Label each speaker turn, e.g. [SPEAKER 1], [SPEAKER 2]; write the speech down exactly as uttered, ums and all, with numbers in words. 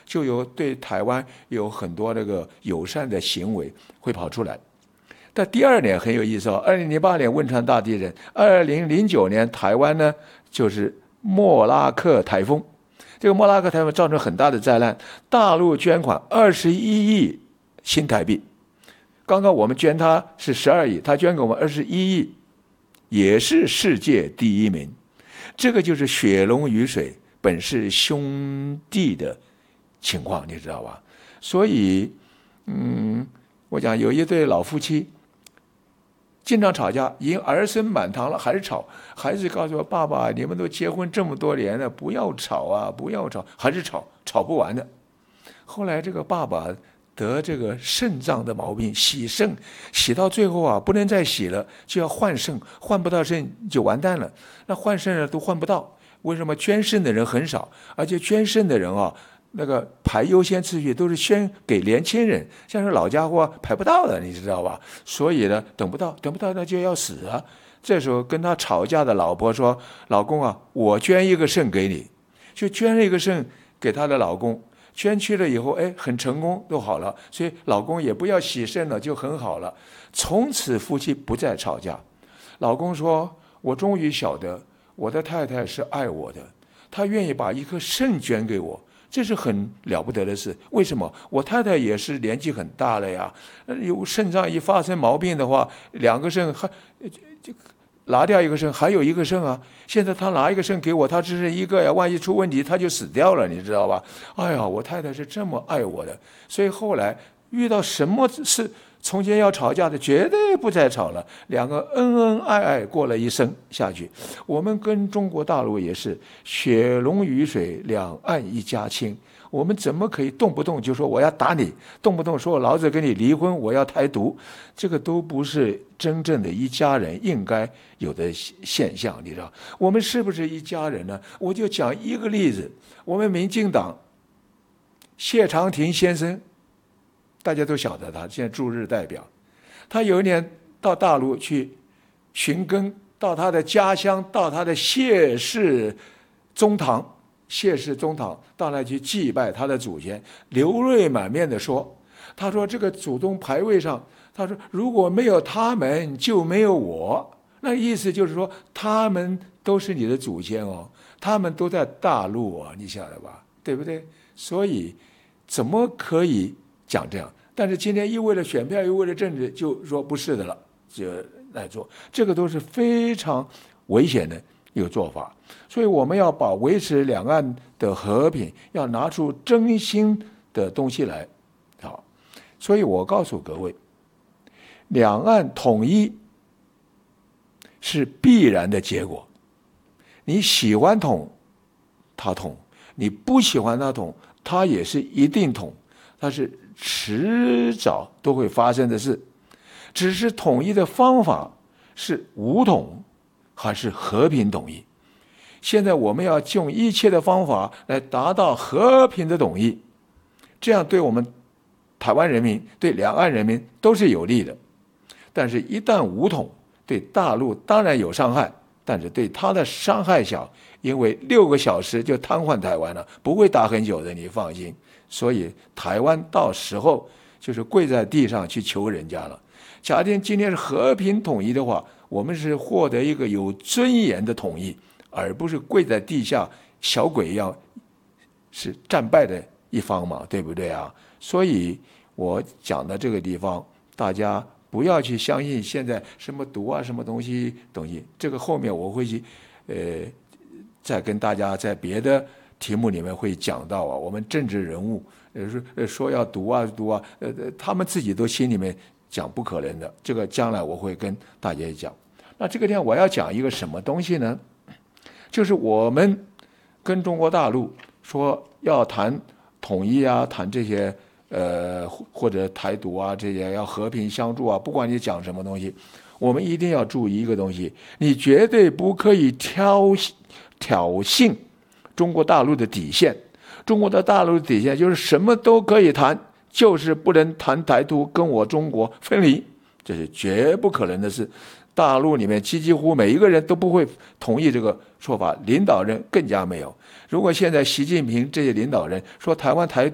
[SPEAKER 1] 就有对台湾有很多那个友善的行为会跑出来。但第二年很有意思哦，二零零八年汶川大地震，二零零九年台湾呢就是莫拉克台风，这个莫拉克台风造成很大的灾难，大陆捐款二十一亿新台币，刚刚我们捐他是十二亿，他捐给我们二十一亿，也是世界第一名。这个就是血浓于水，本是兄弟的情况，你知道吧？所以，嗯，我讲有一对老夫妻，经常吵架，已经儿孙满堂了，还是吵。孩子告诉我：“爸爸，你们都结婚这么多年了，不要吵啊，不要吵。”还是吵，吵不完的。后来这个爸爸得这个肾脏的毛病，洗肾，洗到最后啊，不能再洗了，就要换肾，换不到肾就完蛋了。那换肾了都换不到，为什么？捐肾的人很少，而且捐肾的人啊，那个排优先次序都是先给年轻人，像是老家伙排不到的，你知道吧？所以呢，等不到，等不到那就要死啊。这时候跟他吵架的老婆说：“老公啊，我捐一个肾给你。”就捐了一个肾给他的老公。捐去了以后，哎，很成功，都好了，所以老公也不要洗肾了，就很好了。从此夫妻不再吵架。老公说：“我终于晓得我的太太是爱我的，她愿意把一颗肾捐给我，这是很了不得的事。为什么？我太太也是年纪很大了呀，有肾脏一发生毛病的话，两个肾还就拿掉一个肾，还有一个肾啊。现在他拿一个肾给我，他只剩一个呀，万一出问题他就死掉了，你知道吧？哎呀，我太太是这么爱我的，所以后来遇到什么事，从前要吵架的绝对不再吵了，两个恩恩爱爱过了一生下去。我们跟中国大陆也是血浓于水，两岸一家亲。我们怎么可以动不动就说我要打你，动不动说我老子跟你离婚，我要台独？这个都不是真正的一家人应该有的现象，你知道？我们是不是一家人呢？我就讲一个例子，我们民进党谢长廷先生，大家都晓得他，现在驻日代表。他有一年到大陆去寻根，到他的家乡，到他的谢氏宗堂。谢氏宗堂到那去祭拜他的祖先，流泪满面地说：“他说这个祖宗牌位上，他说如果没有他们，就没有我。那意思就是说，他们都是你的祖先哦，他们都在大陆啊，你晓得吧？对不对？所以怎么可以讲这样？但是今天又为了选票，又为了政治，就说不是的了，就来做，这个都是非常危险的一个做法。所以我们要把维持两岸的和平，要拿出真心的东西来。好，所以我告诉各位，两岸统一是必然的结果。你喜欢统，他统；你不喜欢他统，他也是一定统。它是迟早都会发生的事，只是统一的方法是武统还是和平统一。现在我们要用一切的方法来达到和平的统一，这样对我们台湾人民、对两岸人民都是有利的。但是一旦武统，对大陆当然有伤害，但是对他的伤害小，因为六个小时就瘫痪台湾了，不会打很久的，你放心。所以台湾到时候就是跪在地上去求人家了。假定今天是和平统一的话，我们是获得一个有尊严的统一，而不是跪在地下小鬼一样是战败的一方嘛，对不对啊？所以我讲的这个地方，大家不要去相信现在什么毒啊什么东西东西，这个后面我会去呃再跟大家在别的题目里面会讲到啊。我们政治人物呃说要毒啊毒啊，呃他们自己都心里面讲不可能的，这个将来我会跟大家讲。那这个地方我要讲一个什么东西呢？就是我们跟中国大陆说要谈统一啊，谈这些呃或者台独啊，这些要和平相处啊，不管你讲什么东西，我们一定要注意一个东西，你绝对不可以挑挑衅中国大陆的底线。中国的大陆的底线就是什么都可以谈，就是不能谈台独，跟我中国分离，这是绝不可能的事。大陆里面几几乎每一个人都不会同意这个说法，领导人更加没有。如果现在习近平这些领导人说台湾台